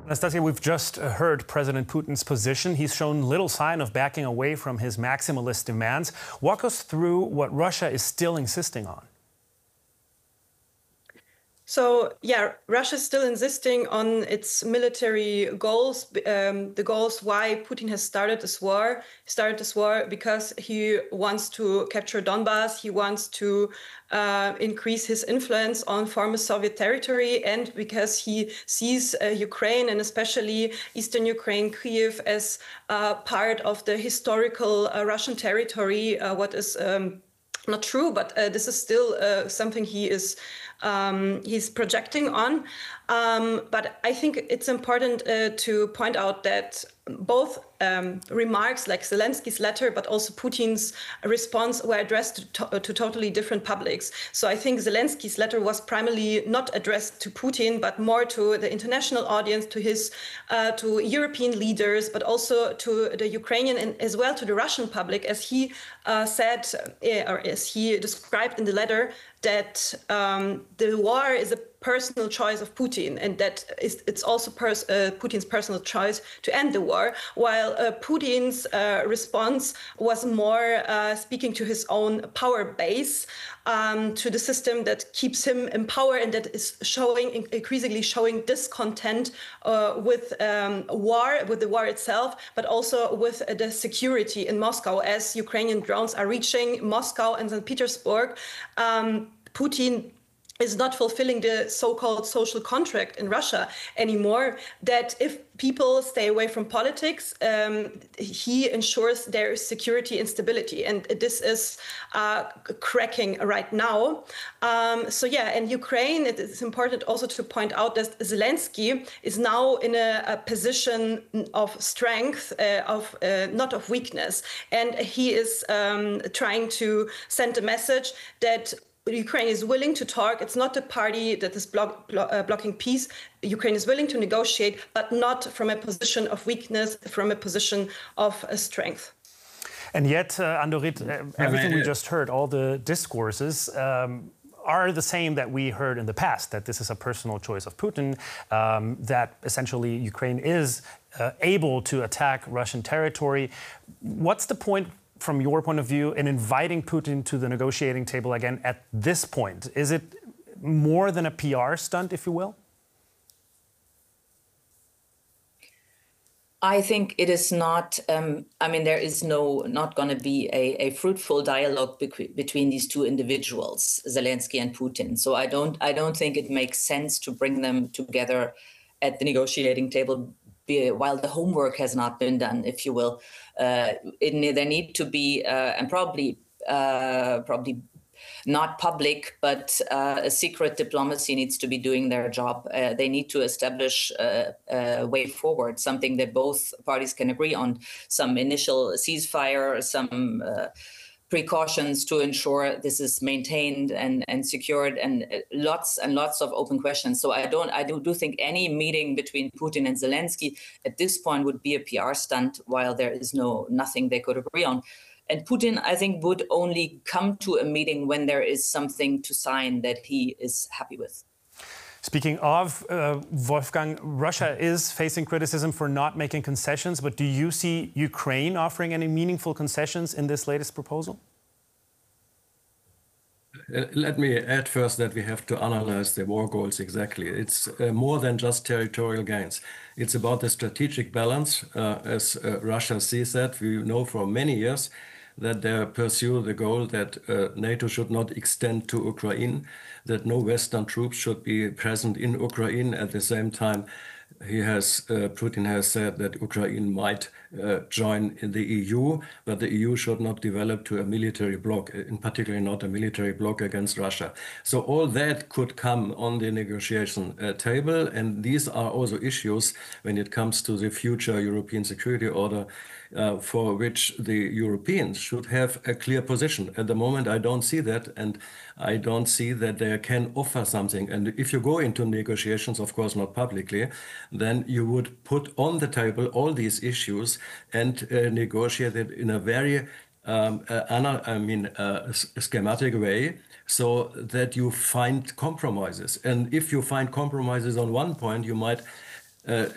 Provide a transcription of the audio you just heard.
Anastasia, we've just heard President Putin's position. He's shown little sign of backing away from his maximalist demands. Walk us through what Russia is still insisting on. So, yeah, Russia is still insisting on its military goals, the goals why Putin has started this war. He started this war because he wants to capture Donbass. He wants to increase his influence on former Soviet territory, and because he sees Ukraine, and especially Eastern Ukraine, Kyiv, as part of the historical Russian territory, what is not true, but this is still something he's projecting on. But I think it's important to point out that both remarks like Zelensky's letter, but also Putin's response were addressed to totally different publics. So I think Zelensky's letter was primarily not addressed to Putin, but more to the international audience, to European leaders, but also to the Ukrainian and as well to the Russian public, as he said, or as he described in the letter, that the war is a personal choice of Putin, and that it's also Putin's personal choice to end the war, while Putin's response was more speaking to his own power base, to the system that keeps him in power and that is increasingly showing discontent with the war itself, but also with the security in Moscow. As Ukrainian drones are reaching Moscow and St. Petersburg, Putin is not fulfilling the so-called social contract in Russia anymore, that if people stay away from politics, he ensures their security and stability. And this is cracking right now. So yeah, in Ukraine, it is important also to point out that Zelensky is now in a position of strength, not of weakness. And he is trying to send a message that Ukraine is willing to talk. It's not a party that is blocking peace. Ukraine is willing to negotiate, but not from a position of weakness, from a position of strength. And yet, Andorit, everything we just heard, all the discourses, are the same that we heard in the past, that this is a personal choice of Putin, that essentially Ukraine is able to attack Russian territory. What's the point, from your point of view, in inviting Putin to the negotiating table again at this point? Is it more than a PR stunt, if you will? I think it is not. I mean, there is not going to be a fruitful dialogue between these two individuals, Zelensky and Putin. So I don't think it makes sense to bring them together at the negotiating table while the homework has not been done, if you will. There need to be, and probably not public, but a secret diplomacy needs to be doing their job. They need to establish a way forward, something that both parties can agree on, some initial ceasefire, some precautions to ensure this is maintained and secured, and lots of open questions. So I do think any meeting between Putin and Zelensky at this point would be a PR stunt, while there is nothing they could agree on. And Putin, I think, would only come to a meeting when there is something to sign that he is happy with. Speaking of, Wolfgang, Russia is facing criticism for not making concessions, but do you see Ukraine offering any meaningful concessions in this latest proposal? Let me add first that we have to analyze the war goals exactly. It's more than just territorial gains. It's about the strategic balance, as Russia sees that. We know for many years that they pursue the goal that NATO should not extend to Ukraine, that no Western troops should be present in Ukraine. At the same time, Putin has said that Ukraine might join in the EU, but the EU should not develop to a military bloc, in particular not a military bloc against Russia. So all that could come on the negotiation table, and these are also issues when it comes to the future European security order, for which the Europeans should have a clear position. At the moment, I don't see that, and I don't see that they can offer something. And if you go into negotiations, of course not publicly, then you would put on the table all these issues and negotiate it in a very schematic way, so that you find compromises. And if you find compromises on one point, you might